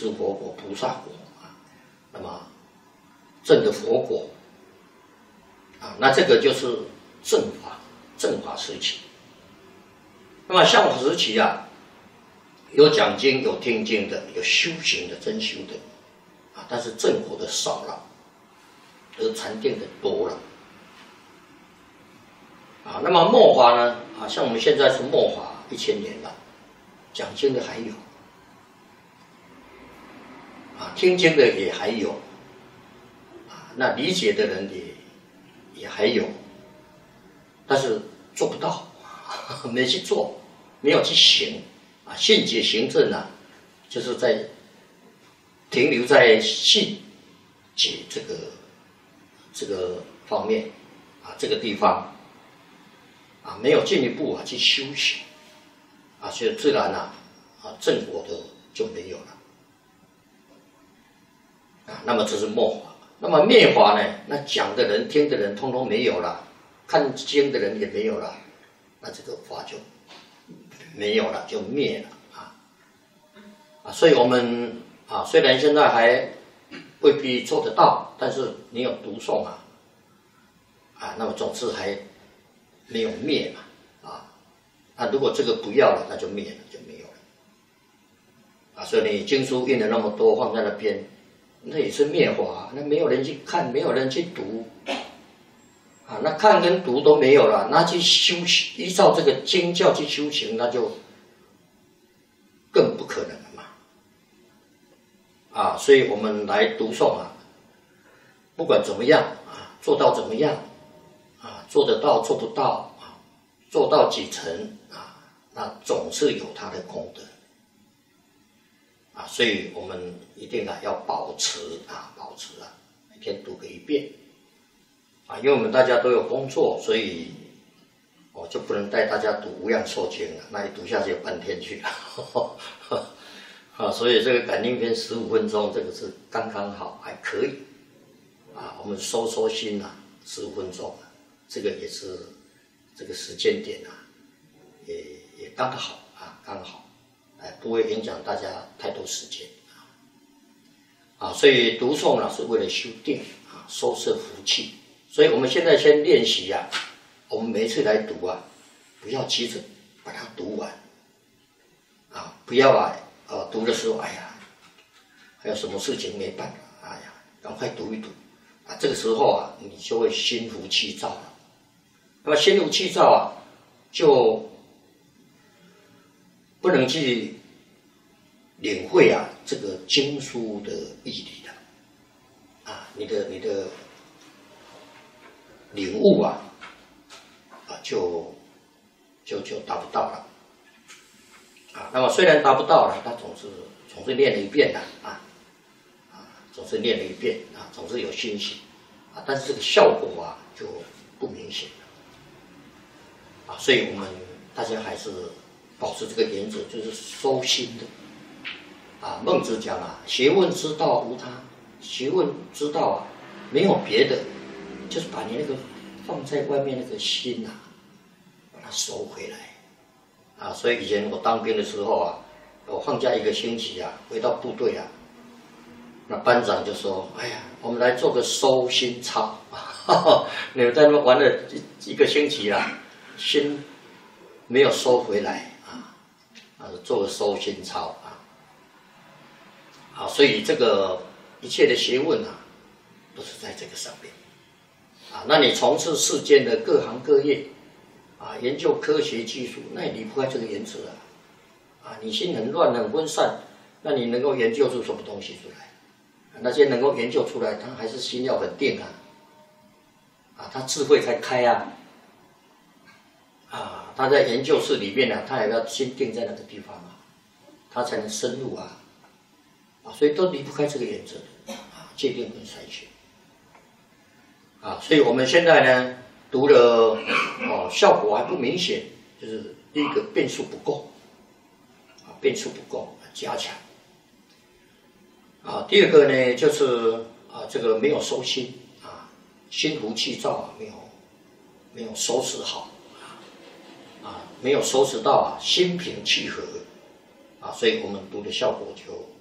是佛果、菩萨果啊，那么正的佛果啊，那这个就是正法时期。那么相法时期啊，有讲经、有听经的，有修行的、真修的啊，但是正果的少了，而禅定的多了啊。那么末法呢啊，像我们现在是末法1000年了，讲经的还有啊，听经的也还有啊，那理解的人也还有，但是做不到，没去做，没有去行啊。信解行证啊，就是在停留在信解这个方面啊，这个地方啊，没有进一步啊去修行啊，所以自然啊正果的就没有了啊。那么这是末法。那么灭法呢？那讲的人、听的人，通通没有了，看经的人也没有了，那这个法就没有了，就灭了啊。所以我们啊，虽然现在还未必做得到，但是你有读诵啊，那么总之还没有灭嘛啊。那如果这个不要了，那就灭了，就没有了啊。所以你经书印了那么多放在那边，那也是灭法，那没有人去看，没有人去读啊，那看跟读都没有了，那去修行，依照这个经教去修行，那就更不可能了嘛啊。所以我们来读诵啊，不管怎么样啊，做到怎么样啊，做得到做不到啊，做到几成啊，那总是有它的功德啊。所以我们一定要保持每天读个1遍啊。因为我们大家都有工作，所以我就不能带大家读无量寿经了，那一读下去有半天去了啊。所以这个感应篇15分钟，这个是刚刚好，还可以啊。我们收心啊，15分钟，这个也是这个时间点啊，也刚好啊，刚好，不会影响大家太多时间啊。所以读诵呢是为了修定啊，收摄福气。所以我们现在先练习啊，我们每一次来读啊，不要急着把它读完啊，不要读的时候，哎呀，还有什么事情没办法，哎呀，赶快读一读啊。这个时候啊，你就会心浮气躁了。那么心浮气躁啊，就不能去领会啊这个经书的义理了啊，你的领悟啊就达不到了啊。那么虽然达不到了，他总是念了一遍的总是念了一遍啊，总是有欣喜啊，但是这个效果啊就不明显了啊。所以我们大家还是保持这个原则，就是收心的啊。孟子讲啊，学问之道无他，学问之道啊没有别的，就是把你那个放在外面那个心啊，把它收回来啊。所以以前我当兵的时候啊，我放假1个星期啊，回到部队啊，那班长就说：“哎呀，我们来做个收心操，你们在那边玩了一个星期啦，心没有收回来做个收心操啊。所以这个一切的学问啊，都是在这个上面啊。那你从事世间的各行各业啊，研究科学技术，那也离不开这个原则啊。你心很乱很分散，那你能够研究出什么东西出来？那些能够研究出来，他还是心要很定他智慧才开他在研究室里面他也要心定在那个地方他才能深入所以都离不开这个原则戒定跟筛选所以我们现在呢读了效果还不明显，就是第一个变数不够加强第二个呢就是这个没有收心心浮气躁没有收拾好没有收拾到心平气和所以我们读的效果就